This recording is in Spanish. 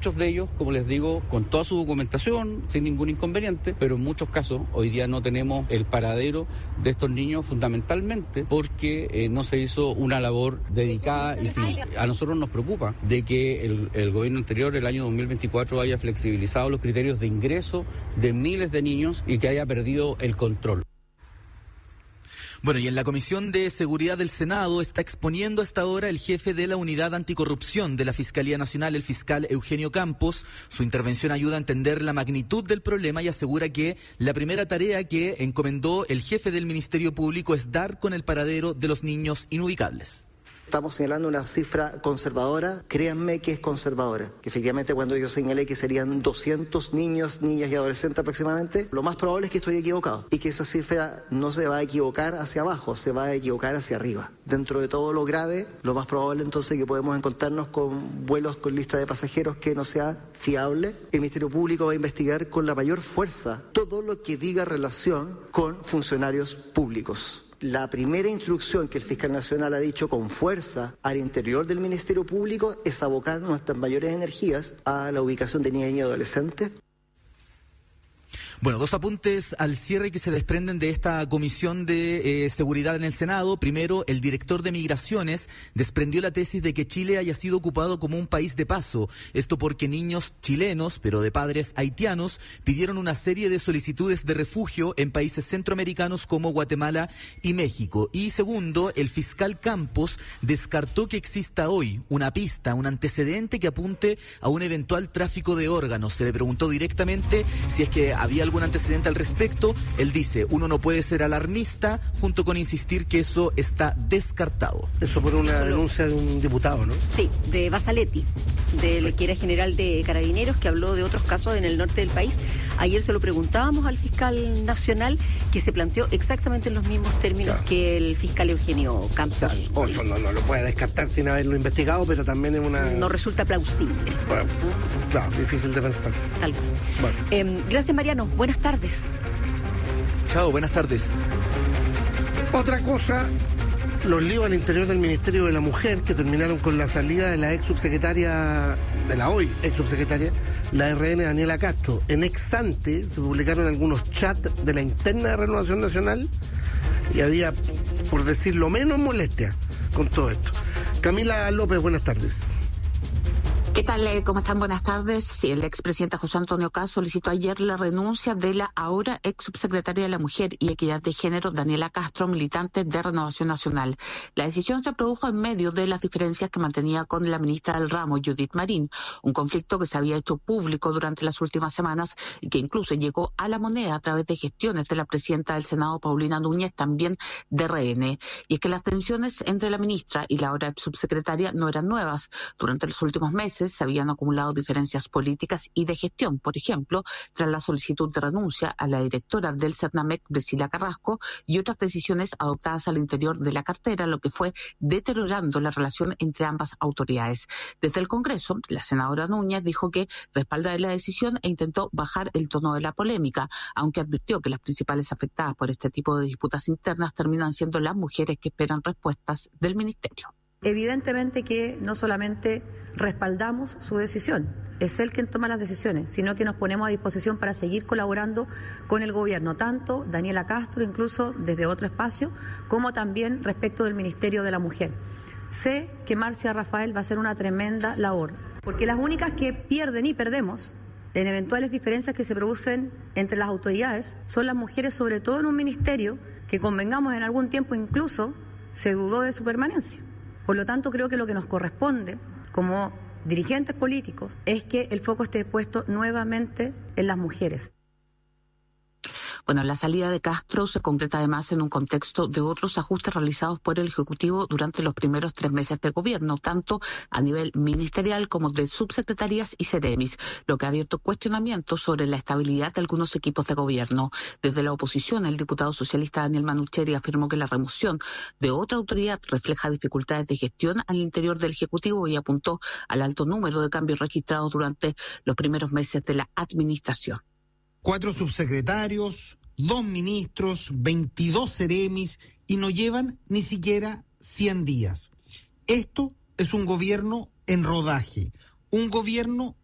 muchos de ellos, como les digo, con toda su documentación, sin ningún inconveniente, pero en muchos casos hoy día no tenemos el paradero de estos niños, fundamentalmente porque no se hizo una labor dedicada. Y a nosotros nos preocupa de que el gobierno anterior, el año 2024, haya flexibilizado los criterios de ingreso de miles de niños y que haya perdido el control. Bueno, y en la Comisión de Seguridad del Senado está exponiendo hasta ahora el jefe de la Unidad Anticorrupción de la Fiscalía Nacional, el fiscal Eugenio Campos. Su intervención ayuda a entender la magnitud del problema y asegura que la primera tarea que encomendó el jefe del Ministerio Público es dar con el paradero de los niños inubicables. Estamos señalando una cifra conservadora, créanme que es conservadora, que efectivamente cuando yo señalé que serían 200 niños, niñas y adolescentes aproximadamente, lo más probable es que estoy equivocado y que esa cifra no se va a equivocar hacia abajo, se va a equivocar hacia arriba. Dentro de todo lo grave, lo más probable entonces es que podemos encontrarnos con vuelos con lista de pasajeros que no sea fiable. El Ministerio Público va a investigar con la mayor fuerza todo lo que diga relación con funcionarios públicos. La primera instrucción que el fiscal nacional ha dicho con fuerza al interior del Ministerio Público es abocar nuestras mayores energías a la ubicación de niñas y adolescentes. Bueno, dos apuntes al cierre que se desprenden de esta Comisión de Seguridad en el Senado. Primero, el director de Migraciones desprendió la tesis de que Chile haya sido ocupado como un país de paso. Esto porque niños chilenos, pero de padres haitianos, pidieron una serie de solicitudes de refugio en países centroamericanos como Guatemala y México. Y segundo, el fiscal Campos descartó que exista hoy una pista, un antecedente que apunte a un eventual tráfico de órganos. Se le preguntó directamente si es que había algún antecedente al respecto. Él dice, uno no puede ser alarmista, junto con insistir que eso está descartado. Eso por una denuncia de un diputado, ¿no? Sí, de Basaletti, del que era general de Carabineros, que habló de otros casos en el norte del país. Ayer se lo preguntábamos al fiscal nacional, que se planteó exactamente en los mismos términos que el fiscal Eugenio Campos. O sea, no lo puede descartar sin haberlo investigado, pero también es una... No resulta plausible. Bueno, claro, difícil de pensar. Tal cual. Bueno. Gracias, Mariano. Buenas tardes. Chao, buenas tardes. Otra cosa, los líos al interior del Ministerio de la Mujer que terminaron con la salida de la ex subsecretaria, de la hoy ex subsecretaria, la RN Daniela Castro. En ex-ante se publicaron algunos chats de la interna de Renovación Nacional y había, por decirlo menos, molestia con todo esto. Camila López, buenas tardes. ¿Qué tal? ¿Cómo están? Buenas tardes. Sí, el expresidente José Antonio Kast solicitó ayer la renuncia de la ahora ex subsecretaria de la Mujer y Equidad de Género, Daniela Castro, militante de Renovación Nacional. La decisión se produjo en medio de las diferencias que mantenía con la ministra del ramo, Judith Marín, un conflicto que se había hecho público durante las últimas semanas y que incluso llegó a La Moneda a través de gestiones de la presidenta del Senado, Paulina Núñez, también de RN. Y es que las tensiones entre la ministra y la ahora ex subsecretaria no eran nuevas. Durante los últimos meses se habían acumulado diferencias políticas y de gestión, por ejemplo, tras la solicitud de renuncia a la directora del Cernamec, Priscila Carrasco, y otras decisiones adoptadas al interior de la cartera, lo que fue deteriorando la relación entre ambas autoridades. Desde el Congreso, la senadora Núñez dijo que respalda la decisión e intentó bajar el tono de la polémica, aunque advirtió que las principales afectadas por este tipo de disputas internas terminan siendo las mujeres que esperan respuestas del ministerio. Evidentemente que no solamente respaldamos su decisión, es él quien toma las decisiones, sino que nos ponemos a disposición para seguir colaborando con el gobierno, tanto Daniela Castro, incluso desde otro espacio, como también respecto del Ministerio de la Mujer. Sé que Marcia Rafael va a hacer una tremenda labor, porque las únicas que pierden y perdemos en eventuales diferencias que se producen entre las autoridades son las mujeres, sobre todo en un ministerio que, convengamos, en algún tiempo incluso se dudó de su permanencia. Por lo tanto, creo que lo que nos corresponde como dirigentes políticos es que el foco esté puesto nuevamente en las mujeres. Bueno, la salida de Castro se concreta además en un contexto de otros ajustes realizados por el Ejecutivo durante los primeros 3 meses de gobierno, tanto a nivel ministerial como de subsecretarías y seremis, lo que ha abierto cuestionamientos sobre la estabilidad de algunos equipos de gobierno. Desde la oposición, el diputado socialista Daniel Manucheri afirmó que la remoción de otra autoridad refleja dificultades de gestión al interior del Ejecutivo y apuntó al alto número de cambios registrados durante los primeros meses de la administración. 4 subsecretarios, 2 ministros, 22 seremis y no llevan ni siquiera 100 días. Esto es un gobierno en rodaje, un gobierno